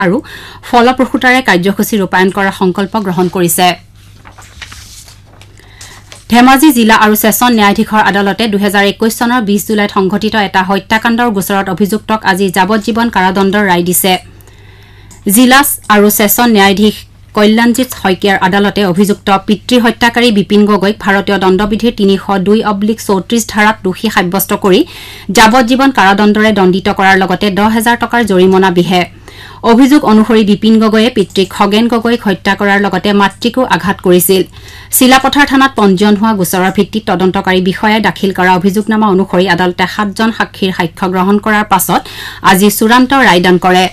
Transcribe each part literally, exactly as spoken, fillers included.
আৰু ফলপ্ৰসূতাৰে কাৰ্যসূচী ৰূপায়ণ কৰাৰ সংকল্প গ্ৰহণ কৰিছে। ধেমাজি জিলা আৰু ছেছন ন্যায়াধীশৰ আদালতে দুহেজাৰ একৈশ চনৰ বিশ জুলাইত সংঘটিত এটা হত্যাকাণ্ডৰ গোচৰত অভিযুক্তক আজি যাৱজ্জীৱন কাৰাদণ্ডৰ ৰায় দিছে। জিলা আৰু ছেছন ন্যায়াধীশ কল্যাণজিৎ শইকীয়াৰ আদালতে অভিযুক্ত পিতৃ হত্যাকাৰী বিপিন গগৈক ভাৰতীয় দণ্ডবিধিৰ তিনিশ দুই অব্লিক চৌত্ৰিশ ধাৰাত দোষী সাব্যস্ত কৰি যাৱজ্জীৱন কাৰাদণ্ডৰে দণ্ডিত কৰাৰ লগতে দহ হাজাৰ টকাৰ জৰিমনা বিহে। অভিযোগ অনুসৰি বিপিন গগৈয়ে পিতৃক খগেন গগৈক হত্যা কৰাৰ লগতে মাতৃকো আঘাত কৰিছিল। চিলাপথাৰ থানাত পঞ্জীয়ন হোৱা গোচৰৰ ভিত্তিত তদন্তকাৰী বিষয়াই দাখিল কৰা অভিযোগনামা অনুসৰি আদালতে সাতজন সাক্ষীৰ সাক্ষ্য গ্ৰহণ কৰাৰ পাছত আজি চূড়ান্ত ৰায়দান কৰে।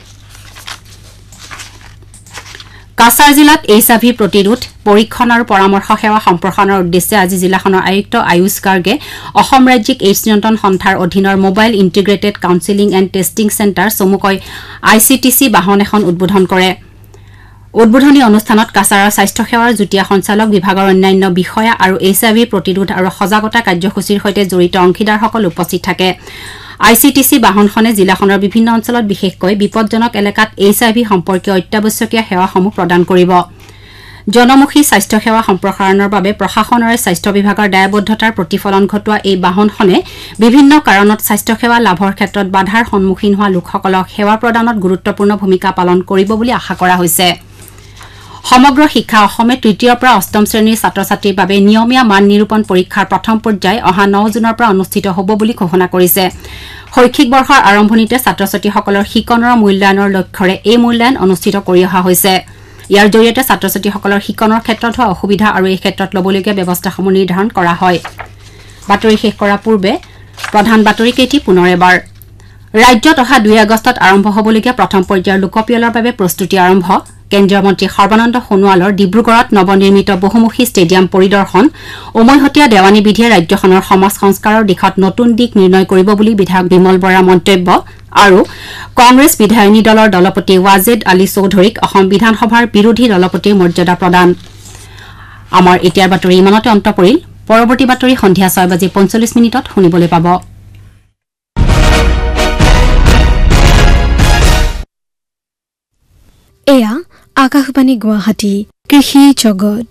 কাছাৰ জিলাত এইচ আই ভি প্ৰতিৰোধ পৰীক্ষণ আৰু পৰামৰ্শ সেৱা সম্প্ৰসাৰণৰ উদ্দেশ্যে আজি জিলাখনৰ আয়ুক্ত আয়ুষ গাৰ্গে অসম ৰাজ্যিক এইডছ নিয়ন্ত্ৰণ সন্থাৰ অধীনৰ mobile integrated counselling and testing centre চমুকৈ আই চি টি চি বাহন এখন উদ্বোধন কৰে। উদ্বোধনী অনুষ্ঠানত কাছাৰৰ স্বাস্থ্যসেৱাৰ যুটীয়া সঞ্চালক বিভাগৰ অন্যান্য বিষয়া আৰু এইচ আই ভি প্ৰতিৰোধ আৰু সজাগতা কাৰ্যসূচীৰ সৈতে জড়িত অংশীদাৰসকল উপস্থিত থাকে। আই চি টি চি বাহনখনে জিলাখনৰ বিভিন্ন অঞ্চলত বিশেষকৈ বিপদজনক এলেকাত এইচ আই ভি সম্পৰ্কীয় অত্যাৱশ্যকীয় সেৱাসমূহ প্ৰদান কৰিব। জনমুখী স্বাস্থ্যসেৱা সম্প্ৰসাৰণৰ বাবে প্ৰশাসনৰে স্বাস্থ্য বিভাগৰ দায়বদ্ধতাৰ প্ৰতিফলন ঘটোৱা এই বাহনখনে বিভিন্ন কাৰণত স্বাস্থ্যসেৱা লাভৰ ক্ষেত্ৰত বাধাৰ সন্মুখীন হোৱা লোকসকলক সেৱা প্ৰদানত গুৰুত্বপূৰ্ণ ভূমিকা পালন কৰিব বুলি আশা কৰা হৈছে। সমগ্ৰ শিক্ষা অসমে তৃতীয়ৰ পৰা অষ্টম শ্ৰেণীৰ ছাত্ৰ ছাত্ৰীৰ বাবে নিয়মীয়া মান নিৰূপণ পৰীক্ষাৰ প্ৰথম পৰ্যায় অহা ন জুনৰ পৰা অনুষ্ঠিত হ'ব বুলি ঘোষণা কৰিছে। শৈক্ষিক বৰ্ষৰ আৰম্ভণিতে ছাত্ৰ ছাত্ৰীসকলৰ শিকনৰ মূল্যায়নৰ লক্ষ্যৰে এই মূল্যায়ন অনুষ্ঠিত কৰি অহা হৈছে। ইয়াৰ জৰিয়তে ছাত্ৰ ছাত্ৰীসকলৰ শিকনৰ ক্ষেত্ৰত হোৱা অসুবিধা আৰু এই ক্ষেত্ৰত ল'বলগীয়া ব্যৱস্থাসমূহ নিৰ্ধাৰণ কৰা হয়। বাতৰি শেষ কৰাৰ পূৰ্বে প্ৰধান বাতৰিকেইটি পুনৰ এবাৰ। ৰাজ্যত অহা দুই আগষ্টত আৰম্ভ হ'বলগীয়া প্ৰথম পৰ্যায়ৰ লোকপিয়লৰ বাবে প্ৰস্তুতি আৰম্ভ। কেন্দ্ৰীয় মন্ত্ৰী সৰ্বানন্দ সোণোৱালৰ ডিব্ৰুগড়ত নৱনিৰ্মিত বহুমুখী ষ্টেডিয়াম পৰিদৰ্শন। উমৈহতীয়া দেৱানী বিধিয়ে ৰাজ্যখনৰ সমাজ সংস্কাৰৰ দিশত নতুন দিশ নিৰ্ণয় কৰিব বুলি বিধায়ক বিমল বৰাৰ মন্তব্য। আৰু কংগ্ৰেছ বিধায়িনী দলৰ দলপতি ৱাজেদ আলী চৌধুৰীক অসম বিধানসভাৰ বিৰোধী দলপতিৰ মৰ্যাদা প্ৰদান। আমাৰ এতিয়াৰ বাতৰি ইমানতে অন্ত পৰিল। পৰৱৰ্তী বাতৰি সন্ধিয়া ছয় বাজি পঞ্চল্লিছ মিনিটত শুনিবলৈ পাব। এয়া আকাশবাণী গুৱাহাটী কৃষি জগত।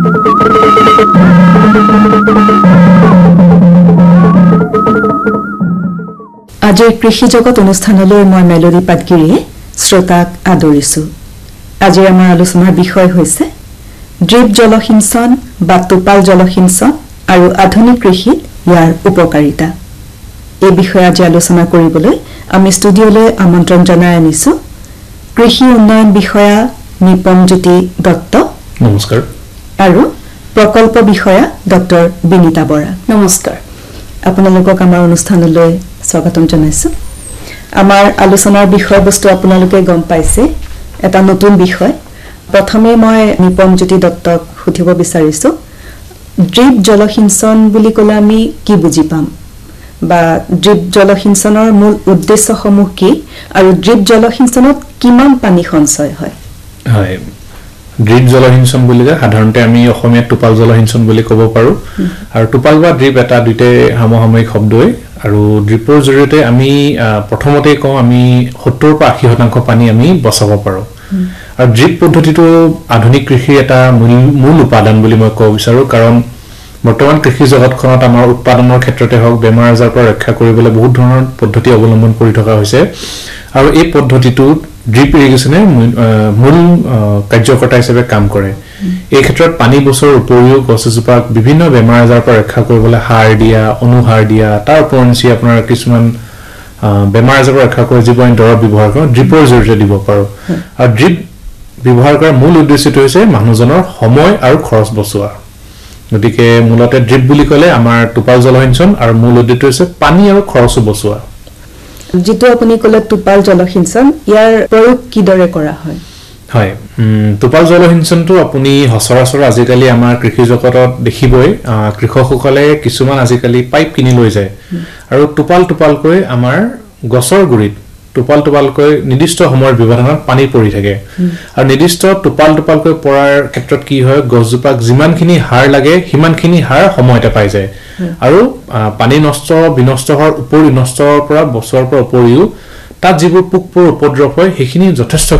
আজিৰ কৃষি জগত অনুষ্ঠানলৈ মই মেলৰী পাটগিৰিয়ে শ্ৰোতাক আদৰিছো। আজিৰ আমাৰ আলোচনাৰ বিষয় হৈছে ড্ৰিপ জলসিঞ্চন বা টোপাল জলসিঞ্চন আৰু আধুনিক কৃষিত ইয়াৰ উপকাৰিতা। এই বিষয়ে আজি আলোচনা কৰিবলৈ আমি ষ্টুডিঅ'লৈ আমন্ত্ৰণ জনাই আনিছো কৃষি উন্নয়ন বিষয়া নিপনজ্যোতি দত্ত, নমস্কাৰ, আৰু প্ৰকল্প বিষয়া ডক্টৰ বিনীতা বৰা, নমস্কাৰ। আপোনালোকক আমাৰ অনুষ্ঠানলৈ স্বাগতম জনাইছো। আমাৰ আলোচনাৰ বিষয়বস্তু আপোনালোকে গম পাইছে, এটা নতুন বিষয়। প্ৰথমে মই নিপনজ্যোতি দত্তক সুধিব বিচাৰিছো, ড্ৰিপ জলসিঞ্চন বুলি ক'লে আমি কি বুজি পাম, বা ড্ৰিপ জলসিঞ্চনৰ মূল উদ্দেশ্যসমূহ কি, আৰু ড্ৰিপ জলসিঞ্চনত কিমান পানী সঞ্চয় হয়? হয়, ড্ৰিপ জলসিঞ্চন বুলিলে সাধাৰণতে আমি অসমীয়াত টোপাল জলসিঞ্চন বুলি ক'ব পাৰোঁ। আৰু টোপাল বা ড্ৰিপ এটা দুইটাই সমসাময়িক শব্দই। আৰু ড্ৰিপৰ জৰিয়তে আমি প্ৰথমতেই কওঁ আমি সত্তৰ পৰা আশী শতাংশ পানী আমি বচাব পাৰোঁ। আৰু ড্ৰিপ পদ্ধতিটো আধুনিক কৃষিৰ এটা মূল মূল উপাদান বুলি মই ক'ব বিচাৰোঁ। কাৰণ বৰ্তমান কৃষি জগতখনত আমাৰ উৎপাদনৰ ক্ষেত্ৰতে হওক, বেমাৰ আজাৰৰ পৰা ৰক্ষা কৰিবলৈ বহুত ধৰণৰ পদ্ধতি অৱলম্বন কৰি থকা হৈছে। আৰু এই পদ্ধতিটোত ড্ৰিপ ইৰিগেশ্যনে মূল কাৰ্যকৰ্তা হিচাপে কাম কৰে। এই ক্ষেত্ৰত পানী বচোৱাৰ উপৰিও গছ এজোপাক বিভিন্ন বেমাৰ আজাৰৰ পৰা ৰক্ষা কৰিবলৈ সাৰ দিয়া, অনুসাৰ দিয়া, তাৰ ওপৰঞ্চি আপোনাৰ কিছুমান বেমাৰ আজাৰৰ পৰা ৰক্ষা কৰে যিবোৰ আমি দৰৱ ব্যৱহাৰ কৰোঁ, ড্ৰিপৰ জৰিয়তে দিব পাৰোঁ। আৰু ড্ৰিপ ব্যৱহাৰ কৰাৰ মূল উদ্দেশ্যটো হৈছে মানুহজনৰ সময় আৰু খৰচ বচোৱা। গতিকে মূলতে ড্ৰিপ বুলি ক'লে আমাৰ টোপাল জলসিঞ্চন, আৰু মূল উদ্দেশ্য হৈছে পানী আৰু খৰচো বচোৱা। যিটো আপুনি ক'লে টোপাল জলসিঞ্চন, ইয়াৰ প্ৰয়োগ কিদৰে কৰা হয়? হয়, টোপাল জলসিঞ্চনটো আপুনি সচৰাচৰ আজিকালি আমাৰ কৃষি জগতত দেখিবই। কৃষকসকলে কিছুমান আজিকালি পাইপ কিনি লৈ যায় আৰু টোপাল টোপালকৈ আমাৰ গছৰ গুৰিত টোপাল টোপালকৈ নিৰ্দিষ্ট সময়ৰ ব্যৱধানত পানী পৰি থাকে। আৰু নিৰ্দিষ্ট টোপাল টোপালকৈ পৰাৰ ক্ষেত্ৰত কি হয়, গছজোপাক যিমানখিনি সাৰ লাগে সিমানখিনি সাৰ সময়তে পাই যায়। আৰু পানী নষ্ট বিনষ্ট হোৱাৰ উপৰি নষ্টৰ পৰা বচোৱাৰ পৰা উপৰিও তাত যিবোৰ পোক পৰুৱা উপদ্ৰৱ হয় সেইখিনি যথেষ্ট